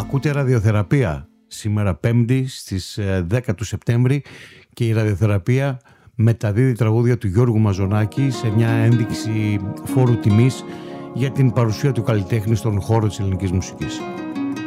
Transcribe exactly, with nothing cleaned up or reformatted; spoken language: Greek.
Ακούτε ραδιοθεραπεία σήμερα Πέμπτη στις δέκα του Σεπτέμβρη και η ραδιοθεραπεία μεταδίδει τραγούδια του Γιώργου Μαζονάκη σε μια ένδειξη φόρου τιμής για την παρουσία του καλλιτέχνη στον χώρο της ελληνικής μουσικής.